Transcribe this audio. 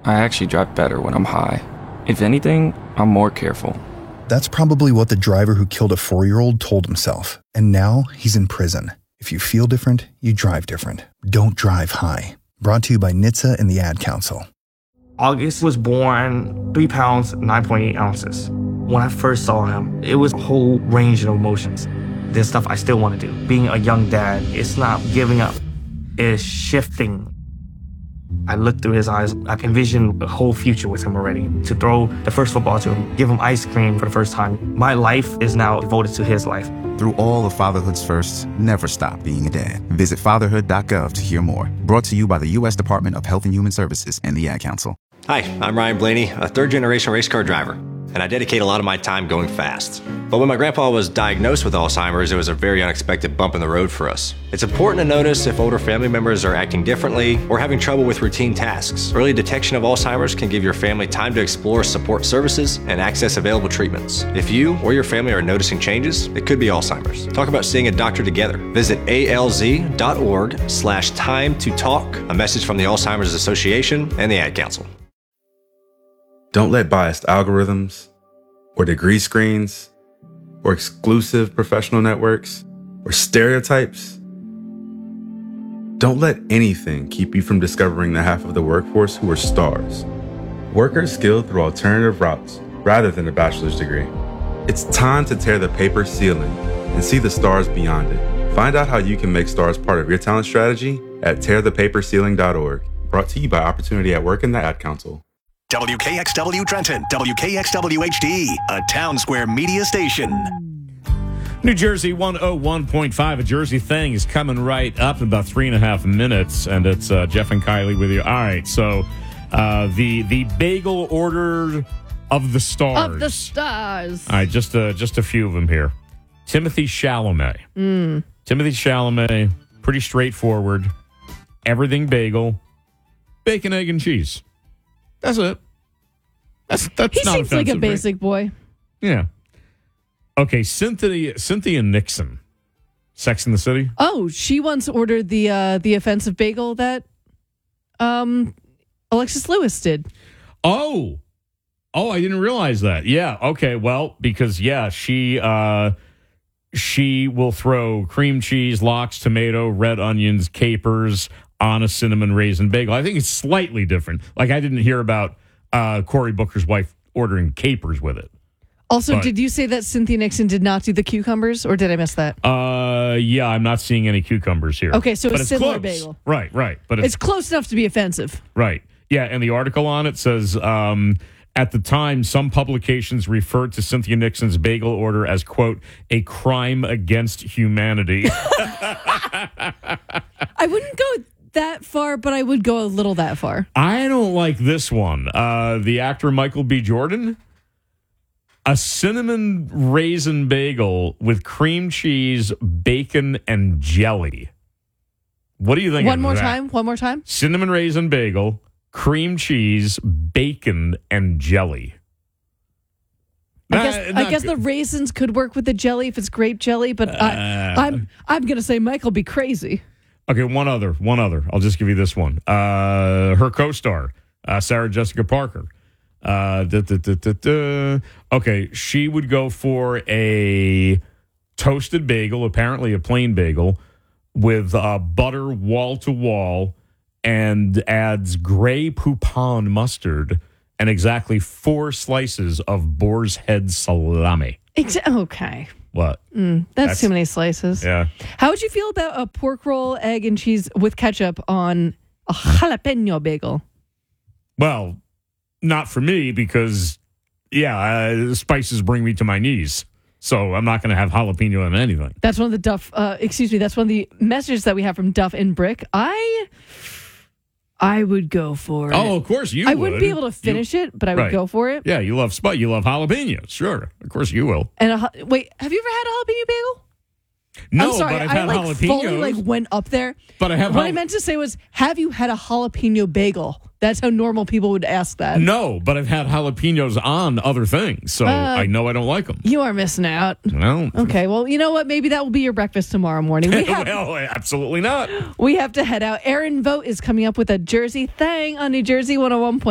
I actually drive better when I'm high. If anything, I'm more careful. That's probably what the driver who killed a 4-year-old told himself. And now he's in prison. If you feel different, you drive different. Don't drive high. Brought to you by NHTSA and the Ad Council. August was born 3 pounds, 9.8 ounces. When I first saw him, it was a whole range of emotions. There's stuff I still want to do. Being a young dad, it's not giving up. It's shifting. I looked through his eyes. I envisioned a whole future with him already. To throw the first football to him, give him ice cream for the first time. My life is now devoted to his life. Through all of fatherhood's firsts, never stop being a dad. Visit fatherhood.gov to hear more. Brought to you by the U.S. Department of Health and Human Services and the Ad Council. Hi, I'm Ryan Blaney, a third-generation race car driver, and I dedicate a lot of my time going fast. But when my grandpa was diagnosed with Alzheimer's, it was a very unexpected bump in the road for us. It's important to notice if older family members are acting differently or having trouble with routine tasks. Early detection of Alzheimer's can give your family time to explore support services and access available treatments. If you or your family are noticing changes, it could be Alzheimer's. Talk about seeing a doctor together. Visit alz.org/time-to-talk. A message from the Alzheimer's Association and the Ad Council. Don't let biased algorithms or degree screens or exclusive professional networks or stereotypes. Don't let anything keep you from discovering the half of the workforce who are stars. Workers skilled through alternative routes rather than a bachelor's degree. It's time to tear the paper ceiling and see the stars beyond it. Find out how you can make stars part of your talent strategy at tearthepaperceiling.org. Brought to you by Opportunity at Work and the Ad Council. WKXW Trenton, WKXW-HD, a Town Square media station. New Jersey 101.5, a Jersey Thing is coming right up in about 3.5 minutes, and it's Jeff and Kylie with you. All right, so the bagel order of the stars. Of the stars. All right, just a few of them here. Timothy Chalamet. Timothy Chalamet, pretty straightforward. Everything bagel, bacon, egg, and cheese. That's it. That's He not seems offensive, like a right? basic boy. Yeah. Okay, Cynthia Nixon, Sex and the City. Oh, she once ordered the offensive bagel that Alexis Lewis did. Oh, I didn't realize that. Yeah. Okay. Well, because she will throw cream cheese, lox, tomato, red onions, capers on a cinnamon raisin bagel. I think it's slightly different. Like, I didn't hear about Cory Booker's wife ordering capers with it. Also, did you say that Cynthia Nixon did not do the cucumbers, or did I miss that? Yeah, I'm not seeing any cucumbers here. Okay, so but a similar close. bagel. Right. But it's close enough to be offensive. Right. Yeah, and the article on it says, at the time, some publications referred to Cynthia Nixon's bagel order as, quote, a crime against humanity. I wouldn't go that far, but I would go a little that far. I don't like this one. The actor Michael B. Jordan, a cinnamon raisin bagel with cream cheese, bacon, and jelly. What do you think? One more time. Cinnamon raisin bagel, cream cheese, bacon, and jelly. I guess the raisins could work with the jelly if it's grape jelly, but I'm gonna say Michael be crazy. Okay, one other. I'll just give you this one. Her co-star, Sarah Jessica Parker. Okay, she would go for a toasted bagel, apparently a plain bagel, with butter wall to wall, and adds Grey Poupon mustard and exactly 4 slices of boar's head salami. Okay. What? That's too many slices. Yeah. How would you feel about a pork roll, egg, and cheese with ketchup on a jalapeno bagel? Well, not for me because, spices bring me to my knees. So I'm not going to have jalapeno in anything. That's one of the Duff, that's one of the messages that we have from Duff and Brick. I would go for it. Oh, of course you would. I wouldn't be able to finish it, but I would go for it. Yeah, you love jalapenos. Sure. Of course you will. And wait, have you ever had a jalapeno bagel? No, I'm sorry, but I've had jalapenos. Fully went up there. But I have. What I meant to say was, have you had a jalapeno bagel? That's how normal people would ask that. No, but I've had jalapenos on other things, so I know I don't like them. You are missing out. Well, okay. Well, you know what? Maybe that will be your breakfast tomorrow morning. Well, absolutely not. We have to head out. Aaron Vogt is coming up with a Jersey Thing on New Jersey 101.